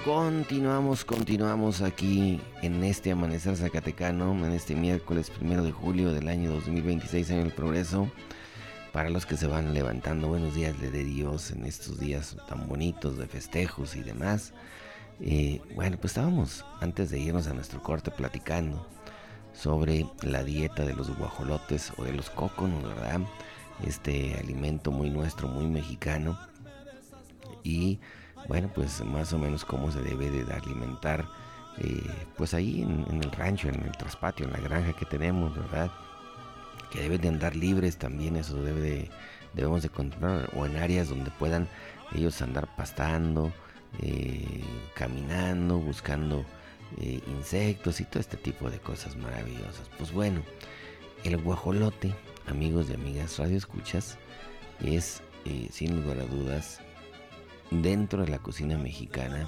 Continuamos aquí en este amanecer zacatecano, en este miércoles 1 de julio del año 2026 en El Progreso. Para los que se van levantando, buenos días de Dios en estos días tan bonitos de festejos y demás. Bueno, pues estábamos antes de irnos a nuestro corte platicando sobre la dieta de los guajolotes o de los cóconos, ¿verdad? Este alimento muy nuestro, muy mexicano. Y bueno, pues más o menos cómo se debe de alimentar, pues ahí en el rancho, en el traspatio, en la granja que tenemos, ¿verdad? Que deben de andar libres también, eso debemos de controlar, o en áreas donde puedan ellos andar pastando, caminando, buscando insectos y todo este tipo de cosas maravillosas. Pues bueno, el guajolote, amigos y amigas radio escuchas, es sin lugar a dudas dentro de la cocina mexicana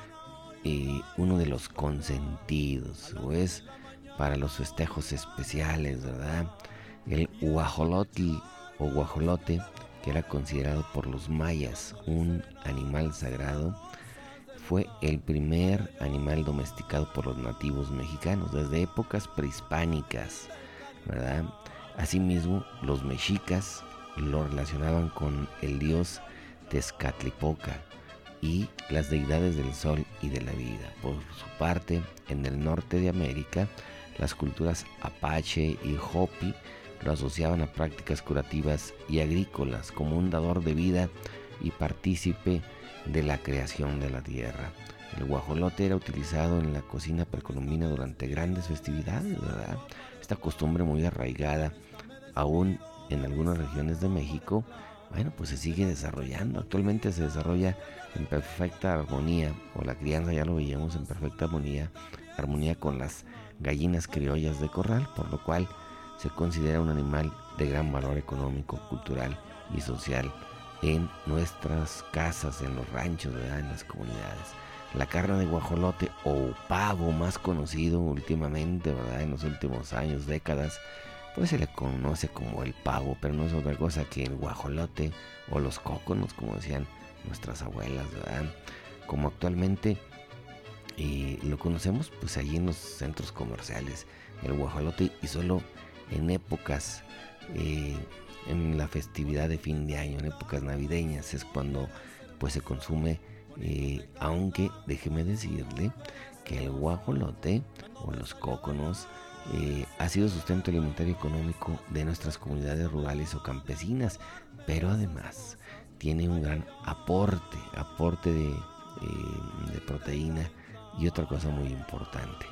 uno de los consentidos, o es para los festejos especiales, ¿verdad? El guajolotl o guajolote, que era considerado por los mayas un animal sagrado, fue el primer animal domesticado por los nativos mexicanos desde épocas prehispánicas, ¿verdad? Asimismo, los mexicas lo relacionaban con el dios Tezcatlipoca y las deidades del sol y de la vida. Por su parte, en el norte de América, las culturas Apache y Hopi lo asociaban a prácticas curativas y agrícolas como un dador de vida y partícipe de la creación de la tierra. El guajolote era utilizado en la cocina precolombina durante grandes festividades, ¿verdad? Esta costumbre muy arraigada aún en algunas regiones de México, bueno, pues se sigue desarrollando. Actualmente se desarrolla en perfecta armonía, o la crianza ya lo veíamos en perfecta armonía con las gallinas criollas de corral, por lo cual se considera un animal de gran valor económico, cultural y social en nuestras casas, en los ranchos, ¿verdad? En las comunidades. La carne de guajolote o pavo, más conocido últimamente, ¿verdad? En los últimos años, décadas, pues se le conoce como el pavo, pero no es otra cosa que el guajolote o los cóconos, como decían nuestras abuelas, ¿verdad? Como actualmente lo conocemos, pues ahí en los centros comerciales, el guajolote, y solo en épocas, en la festividad de fin de año, en épocas navideñas, es cuando pues se consume, aunque déjeme decirle que el guajolote o los cóconos ha sido sustento alimentario económico de nuestras comunidades rurales o campesinas, pero además tiene un gran aporte de proteína y otra cosa muy importante.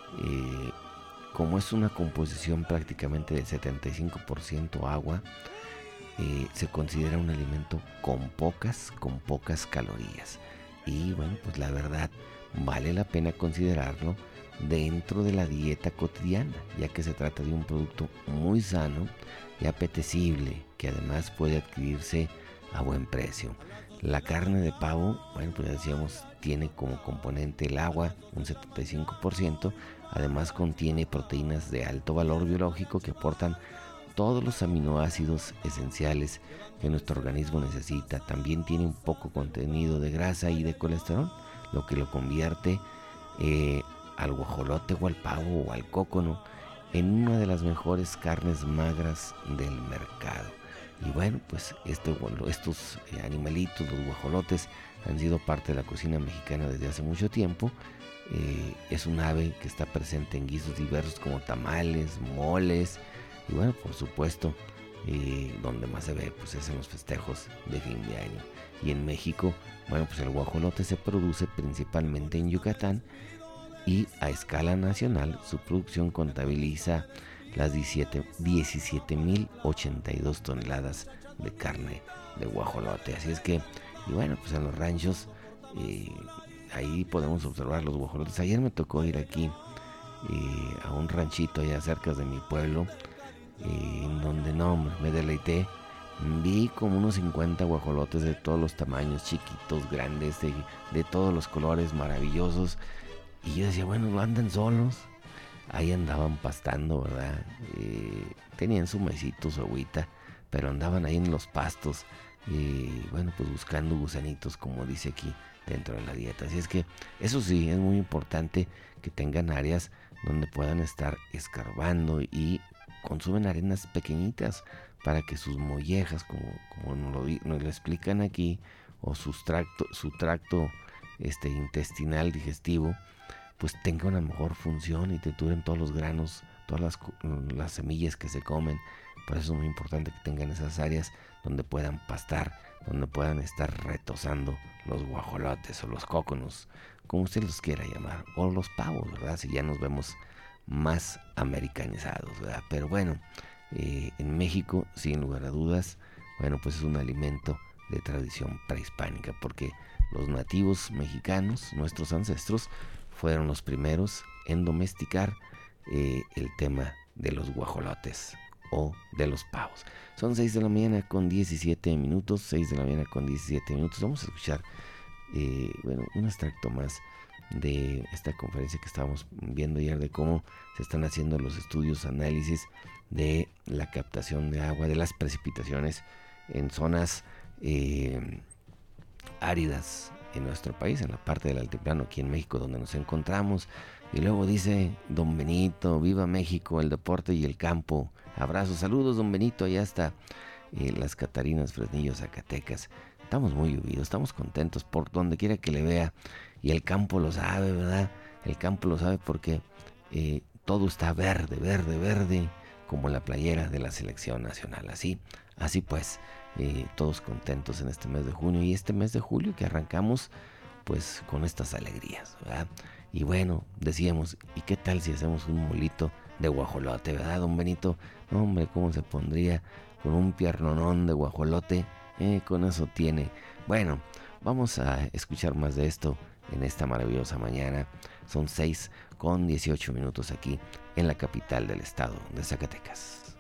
Como es una composición prácticamente de 75% agua, se considera un alimento con pocas calorías. Y bueno, pues la verdad vale la pena considerarlo dentro de la dieta cotidiana, ya que se trata de un producto muy sano y apetecible, que además puede adquirirse a buen precio. La carne de pavo, bueno, pues decíamos, tiene como componente el agua, un 75%, además contiene proteínas de alto valor biológico que aportan todos los aminoácidos esenciales que nuestro organismo necesita. También tiene un poco contenido de grasa y de colesterol, lo que lo convierte al guajolote o al pavo o al cócono en una de las mejores carnes magras del mercado. Y bueno, pues estos animalitos, los guajolotes, han sido parte de la cocina mexicana desde hace mucho tiempo. Es un ave que está presente en guisos diversos como tamales, moles, y bueno, por supuesto, donde más se ve pues es en los festejos de fin de año. Y en México, bueno, pues el guajolote se produce principalmente en Yucatán, y a escala nacional su producción contabiliza las 17.082 toneladas de carne de guajolote. Así es que, y bueno, pues en los ranchos ahí podemos observar los guajolotes. Ayer me tocó ir aquí a un ranchito allá cerca de mi pueblo, en donde no, me deleité. Vi como unos 50 guajolotes de todos los tamaños, chiquitos, grandes, de todos los colores maravillosos. Y yo decía, bueno, no andan solos. Ahí andaban pastando, ¿verdad? Tenían su mesito, su agüita, pero andaban ahí en los pastos, bueno, pues buscando gusanitos, como dice aquí dentro de la dieta. Así es que eso sí, es muy importante que tengan áreas donde puedan estar escarbando y consumen arenas pequeñitas para que sus mollejas, como nos lo explican aquí, o su tracto intestinal digestivo, pues tenga una mejor función y trituren todos los granos, todas las semillas que se comen. Por eso es muy importante que tengan esas áreas donde puedan pastar, donde puedan estar retosando los guajolotes o los cóconos, como usted los quiera llamar, o los pavos, ¿verdad? Si ya nos vemos más americanizados, ¿verdad? Pero bueno, en México, sin lugar a dudas, bueno, pues es un alimento de tradición prehispánica, porque los nativos mexicanos, nuestros ancestros, fueron los primeros en domesticar el tema de los guajolotes o de los pavos. Son 6 de la mañana con 17 minutos, 6 de la mañana con 17 minutos. Vamos a escuchar, un extracto más de esta conferencia que estábamos viendo ayer, de cómo se están haciendo los estudios, análisis de la captación de agua, de las precipitaciones en zonas áridas en nuestro país, en la parte del altiplano aquí en México donde nos encontramos. Y luego dice don Benito: viva México, el deporte y el campo. Abrazos, saludos don Benito, allá está las Catarinas, Fresnillo, Zacatecas. Estamos muy llovidos, estamos contentos por donde quiera que le vea. Y el campo lo sabe, ¿verdad? El campo lo sabe porque todo está verde, verde, verde, como la playera de la selección nacional. Así pues, todos contentos en este mes de junio y este mes de julio que arrancamos pues con estas alegrías, ¿verdad? Y bueno, decíamos, ¿y qué tal si hacemos un molito de guajolote, verdad, don Benito? No, hombre, ¿cómo se pondría con un piernonón de guajolote? Con eso tiene. Bueno, vamos a escuchar más de esto en esta maravillosa mañana. Son 6 con 18 minutos aquí en la capital del estado de Zacatecas.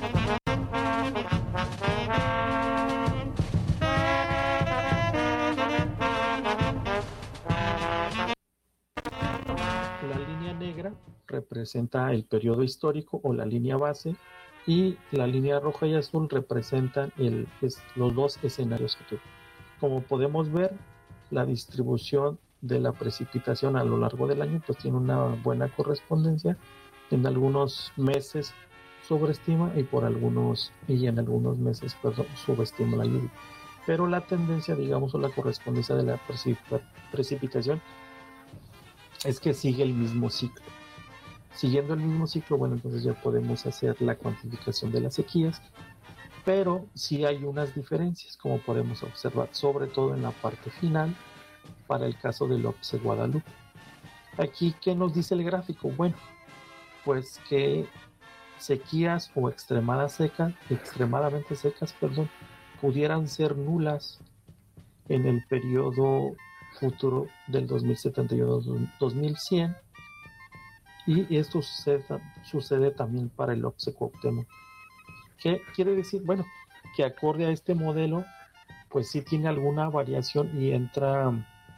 La línea negra representa el periodo histórico o la línea base, y la línea roja y azul representan los dos escenarios que tuve. Como podemos ver, la distribución de la precipitación a lo largo del año pues tiene una buena correspondencia. En algunos meses sobreestima y en algunos meses subestima la lluvia. Pero la tendencia, digamos, o la correspondencia de la precipitación es que sigue el mismo ciclo. Siguiendo el mismo ciclo, bueno, entonces ya podemos hacer la cuantificación de las sequías, pero sí hay unas diferencias, como podemos observar, sobre todo en la parte final, para el caso del OPSE Guadalupe. Aquí, ¿qué nos dice el gráfico? Bueno, pues que sequías o extremadamente secas, pudieran ser nulas en el periodo futuro del 2071-2100, y esto sucede también para el OPSE Cuauhtémoc. ¿Qué quiere decir? Bueno, que acorde a este modelo, pues sí tiene alguna variación y entra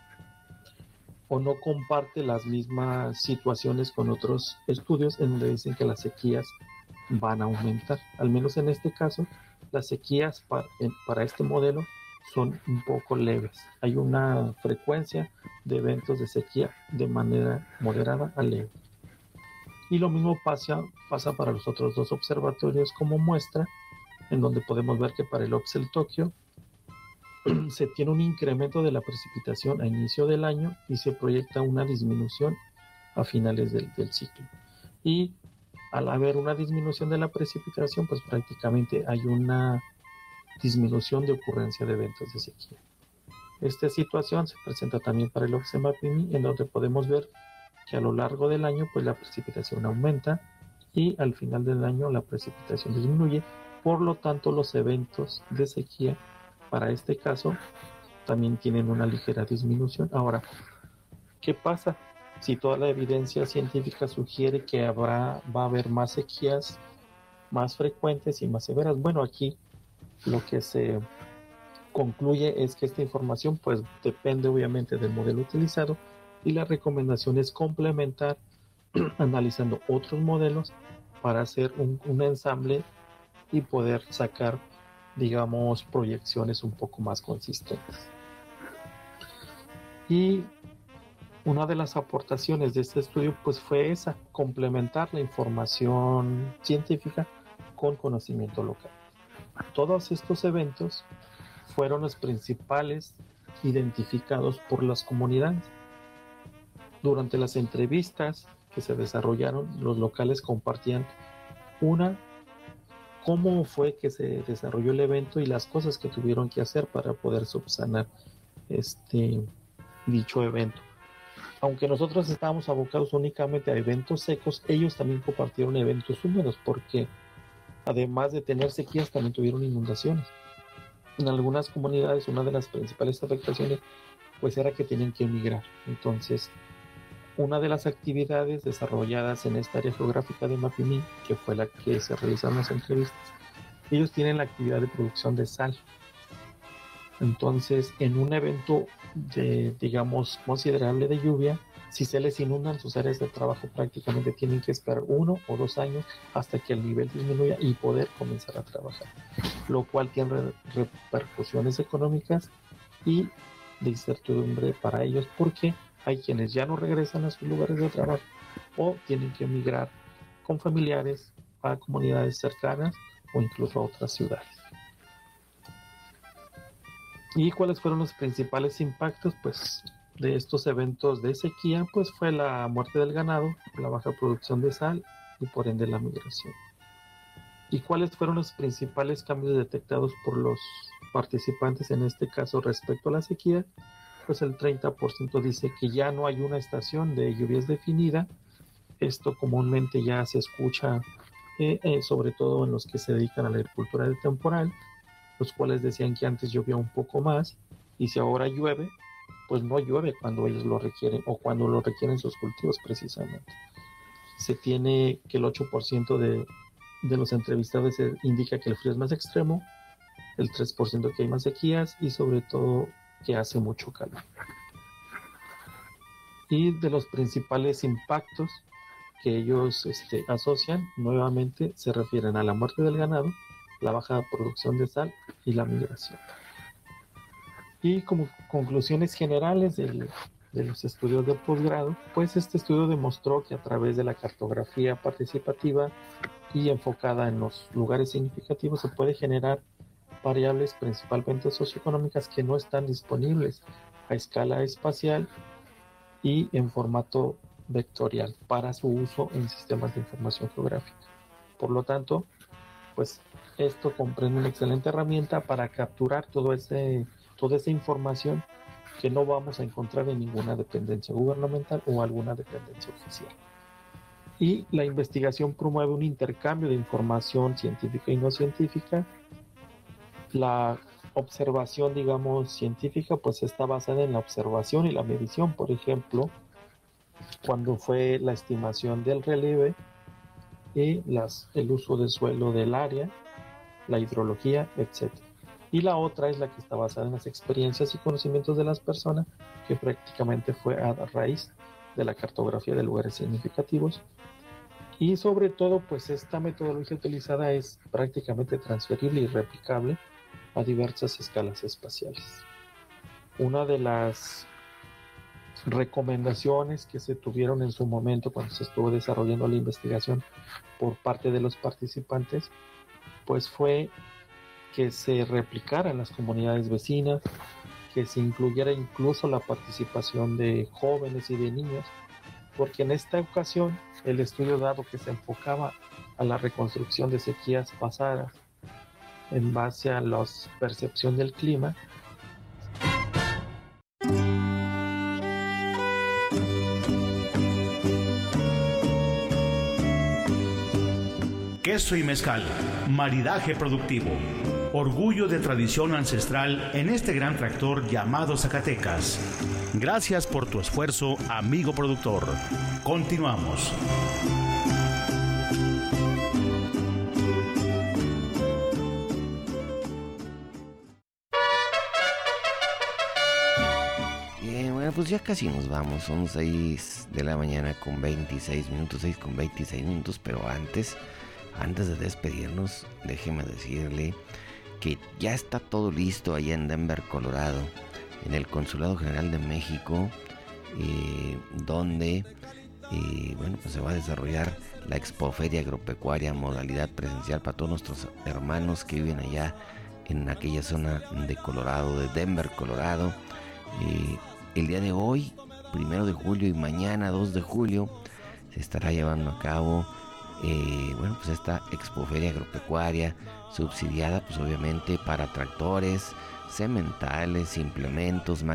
o no comparte las mismas situaciones con otros estudios en donde dicen que las sequías van a aumentar. Al menos en este caso, las sequías para este modelo son un poco leves. Hay una frecuencia de eventos de sequía de manera moderada a leve. Y lo mismo pasa para los otros dos observatorios como muestra, en donde podemos ver que para el OPSEL Tokio se tiene un incremento de la precipitación a inicio del año y se proyecta una disminución a finales del ciclo. Y al haber una disminución de la precipitación, pues prácticamente hay una disminución de ocurrencia de eventos de sequía. Esta situación se presenta también para el OPSE Mapimi, en donde podemos ver que a lo largo del año pues la precipitación aumenta y al final del año la precipitación disminuye. Por lo tanto, los eventos de sequía para este caso también tienen una ligera disminución. Ahora, ¿qué pasa si toda la evidencia científica sugiere que va a haber más sequías más frecuentes y más severas? Bueno, aquí lo que se concluye es que esta información pues depende obviamente del modelo utilizado, y la recomendación es complementar analizando otros modelos para hacer un ensamble y poder sacar, digamos, proyecciones un poco más consistentes. Y una de las aportaciones de este estudio pues fue esa, complementar la información científica con conocimiento local. Todos estos eventos fueron los principales identificados por las comunidades. Durante las entrevistas que se desarrollaron, los locales compartían cómo fue que se desarrolló el evento y las cosas que tuvieron que hacer para poder subsanar dicho evento. Aunque nosotros estábamos abocados únicamente a eventos secos, ellos también compartieron eventos húmedos, porque además de tener sequías, también tuvieron inundaciones. En algunas comunidades, una de las principales afectaciones pues era que tenían que emigrar. Entonces, una de las actividades desarrolladas en esta área geográfica de Mapimí, que fue la que se realizaron las entrevistas, ellos tienen la actividad de producción de sal. Entonces, en un evento digamos, considerable de lluvia, si se les inundan sus áreas de trabajo, prácticamente tienen que esperar 1 o 2 años hasta que el nivel disminuya y poder comenzar a trabajar, lo cual tiene repercusiones económicas y de incertidumbre para ellos, porque hay quienes ya no regresan a sus lugares de trabajo o tienen que emigrar con familiares a comunidades cercanas o incluso a otras ciudades. ¿Y cuáles fueron los principales impactos pues, de estos eventos de sequía? Pues fue la muerte del ganado, la baja producción de sal y por ende la migración. ¿Y cuáles fueron los principales cambios detectados por los participantes en este caso respecto a la sequía? Pues el 30% dice que ya no hay una estación de lluvias definida. Esto comúnmente ya se escucha sobre todo en los que se dedican a la agricultura de temporal, los cuales decían que antes llovía un poco más y si ahora llueve, pues no llueve cuando ellos lo requieren o cuando lo requieren sus cultivos precisamente. Se tiene que el 8% de los entrevistados indica que el frío es más extremo, el 3% que hay más sequías y sobre todo que hace mucho calor. Y de los principales impactos que ellos asocian, nuevamente se refieren a la muerte del ganado, la baja producción de sal y la migración. Y como conclusiones generales de los estudios de posgrado, pues este estudio demostró que a través de la cartografía participativa y enfocada en los lugares significativos se puede generar variables principalmente socioeconómicas que no están disponibles a escala espacial y en formato vectorial para su uso en sistemas de información geográfica. Por lo tanto, pues esto comprende una excelente herramienta para capturar toda esa información que no vamos a encontrar en ninguna dependencia gubernamental o alguna dependencia oficial. Y la investigación promueve un intercambio de información científica y no científica. La observación, digamos, científica, pues está basada en la observación y la medición. Por ejemplo, cuando fue la estimación del relieve y el uso de suelo del área, la hidrología, etc. Y la otra es la que está basada en las experiencias y conocimientos de las personas, que prácticamente fue a raíz de la cartografía de lugares significativos. Y sobre todo, pues esta metodología utilizada es prácticamente transferible y replicable a diversas escalas espaciales. Una de las recomendaciones que se tuvieron en su momento cuando se estuvo desarrollando la investigación por parte de los participantes, pues fue que se replicara en las comunidades vecinas, que se incluyera incluso la participación de jóvenes y de niños, porque en esta ocasión el estudio, dado que se enfocaba a la reconstrucción de sequías pasadas en base a la percepción del clima, Queso y mezcal, maridaje productivo, orgullo de tradición ancestral en este gran tractor llamado Zacatecas. Gracias por tu esfuerzo, amigo productor. Continuamos. Bien, bueno, pues ya casi nos vamos. Son 6 de la mañana con 26 minutos, 6 con 26 minutos, pero antes de despedirnos, déjeme decirle que ya está todo listo allá en Denver, Colorado, en el Consulado General de México, donde pues se va a desarrollar la Expoferia Agropecuaria, modalidad presencial para todos nuestros hermanos que viven allá en aquella zona de Colorado, de Denver, Colorado. El día de hoy, 1 de julio, y mañana, 2 de julio, se estará llevando a cabo pues esta Expoferia Agropecuaria, subsidiada pues obviamente para tractores, sementales, implementos, máquinas